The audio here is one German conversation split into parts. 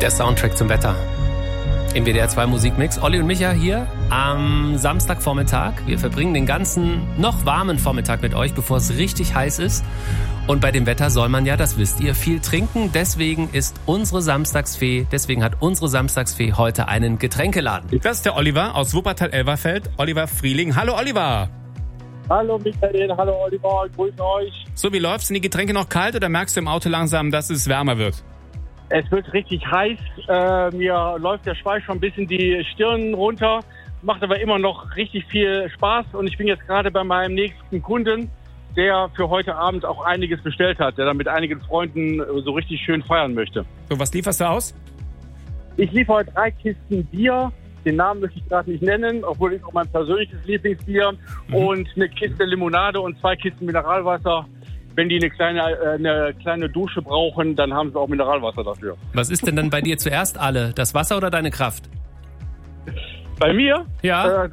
Der Soundtrack zum Wetter. Im WDR 2 Musikmix. Olli und Micha hier am Samstagvormittag. Wir verbringen den ganzen noch warmen Vormittag mit euch, bevor es richtig heiß ist. Und bei dem Wetter soll man ja, das wisst ihr, viel trinken. Deswegen hat unsere Samstagsfee heute einen Getränkeladen. Das ist der Oliver aus Wuppertal-Elberfeld. Oliver Frieling. Hallo Oliver. Hallo Michael, hallo Oliver, grüße euch. So, wie läuft's? Sind die Getränke noch kalt oder merkst du im Auto langsam, dass es wärmer wird? Es wird richtig heiß, mir läuft der Schweiß schon ein bisschen die Stirn runter, macht aber immer noch richtig viel Spaß und ich bin jetzt gerade bei meinem nächsten Kunden, der für heute Abend auch einiges bestellt hat, der dann mit einigen Freunden so richtig schön feiern möchte. So, was lieferst du aus? Ich liefere 3 Kisten Bier, den Namen möchte ich gerade nicht nennen, obwohl es auch mein persönliches Lieblingsbier, und eine Kiste Limonade und 2 Kisten Mineralwasser. Wenn die eine kleine Dusche brauchen, dann haben sie auch Mineralwasser dafür. Was ist denn dann bei dir zuerst alle? Das Wasser oder deine Kraft? Bei mir? Ja.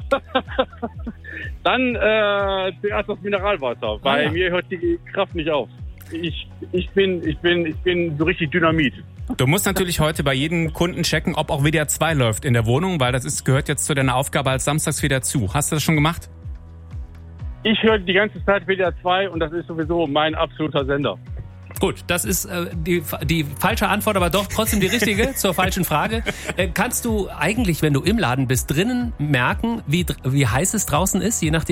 Dann zuerst das Mineralwasser. Bei mir hört die Kraft nicht auf. Ich bin so richtig Dynamit. Du musst natürlich heute bei jedem Kunden checken, ob auch WDR 2 läuft in der Wohnung, weil gehört jetzt zu deiner Aufgabe als Samstagsfee dazu. Hast du das schon gemacht? Ich höre die ganze Zeit WDR 2 und das ist sowieso mein absoluter Sender. Gut, das ist die falsche Antwort, aber doch trotzdem die richtige zur falschen Frage. Kannst du eigentlich, wenn du im Laden bist, drinnen merken, wie heiß es draußen ist, je nachdem,